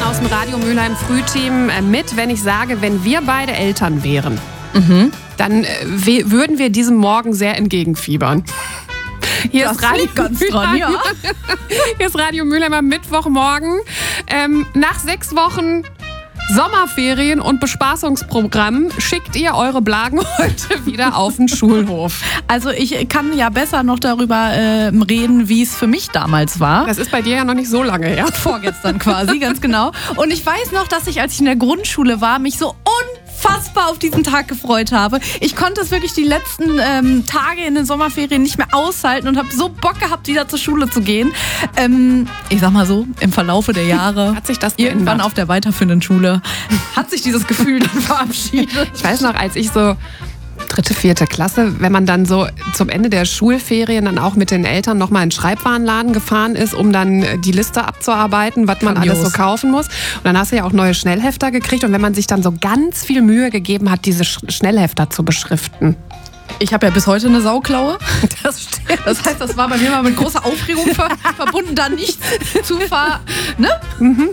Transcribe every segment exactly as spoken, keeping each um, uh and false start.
aus dem Radio Mülheim Frühteam mit, wenn ich sage, wenn wir beide Eltern wären, Mhm. dann äh, we- würden wir diesem Morgen sehr entgegenfiebern. Hier Das ist Radio liegt ganz dran, Mülheim. ja. Hier ist Radio Mülheim am Mittwochmorgen. Ähm, nach sechs Wochen Sommerferien und Bespaßungsprogramm schickt ihr eure Blagen heute wieder auf den Schulhof. Also ich kann ja besser noch darüber äh, reden, wie es für mich damals war. Das ist bei dir ja noch nicht so lange her. Vorgestern quasi, ganz genau. Und ich weiß noch, dass ich, als ich in der Grundschule war, mich so unfassbar auf diesen Tag gefreut habe. Ich konnte es wirklich die letzten ähm, Tage in den Sommerferien nicht mehr aushalten und habe so Bock gehabt, wieder zur Schule zu gehen. Ähm, ich sag mal so, im Verlaufe der Jahre, Hat sich das irgendwann geändert? auf der weiterführenden Schule, hat sich dieses Gefühl dann verabschiedet. Ich weiß noch, als ich so dritte, vierte Klasse, wenn man dann so zum Ende der Schulferien dann auch mit den Eltern nochmal in den Schreibwarenladen gefahren ist, um dann die Liste abzuarbeiten, was man Grandios. alles so kaufen muss. Und dann hast du ja auch neue Schnellhefter gekriegt. Und wenn man sich dann so ganz viel Mühe gegeben hat, diese Sch- Schnellhefter zu beschriften. Ich habe ja bis heute eine Sauklaue. Das stimmt. Das heißt, das war bei mir mal mit großer Aufregung ver verbunden, da nicht zu ver... Ne? Mhm.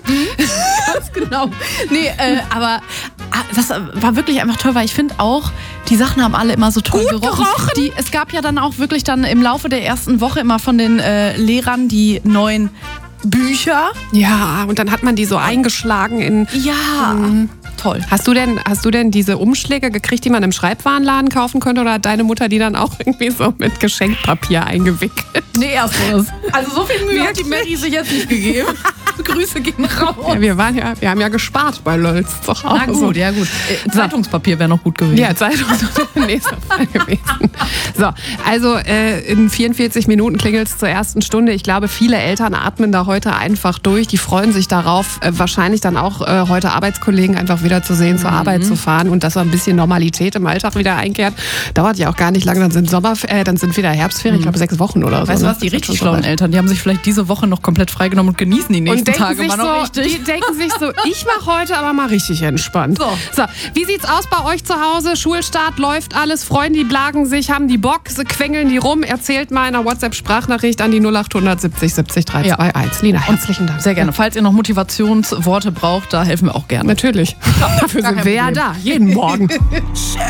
Ganz genau. Nee, äh, aber ah, das war wirklich einfach toll, weil ich finde auch, die Sachen haben alle immer so toll Gut gerochen. gerochen. Die, es gab ja dann auch wirklich dann im Laufe der ersten Woche immer von den äh, Lehrern die neuen Bücher. Ja, und dann hat man die so eingeschlagen in... Ja, toll. Hast du denn, hast du denn diese Umschläge gekriegt, die man im Schreibwarenladen kaufen könnte? Oder hat deine Mutter die dann auch irgendwie so mit Geschenkpapier eingewickelt? Nee, ersteres. Also so viel Mühe hat die Mary sich jetzt nicht gegeben. Grüße gehen raus. Ja, wir, waren ja, wir haben ja gespart bei Lölz zu Hause. Na gut, ja gut. Äh, Zeitungspapier wäre noch gut gewesen. Ja, Zeitung ist nächster Fall gewesen. So, also äh, in vierundvierzig Minuten klingelt es zur ersten Stunde. Ich glaube, viele Eltern atmen da heute einfach durch. Die freuen sich darauf, äh, wahrscheinlich dann auch äh, heute Arbeitskollegen einfach wieder zu sehen, zur Arbeit zu fahren und dass so ein bisschen Normalität im Alltag wieder einkehrt. Dauert ja auch gar nicht lange, dann sind Sommer, äh, dann sind wieder Herbstferien, ich glaube sechs Wochen oder so. Weißt du was, die Das ist richtig schon so schlauen weit. Eltern, die haben sich vielleicht diese Woche noch komplett freigenommen und genießen die nächsten Und denken Tage sich, mal noch so, richtig. die denken sich so, ich mache heute aber mal richtig entspannt. So. so, wie sieht's aus bei euch zu Hause? Schulstart, läuft alles, freuen die, blagen sich, haben die Bock, sie quengeln die rum, erzählt mal in einer WhatsApp-Sprachnachricht an die null acht hundert siebzig siebzig drei zwei eins. Lina, herzlichen Dank. Sehr gerne. Falls ihr noch Motivationsworte braucht, da helfen wir auch gerne. Natürlich. Dafür sind wir ja da, jeden Morgen.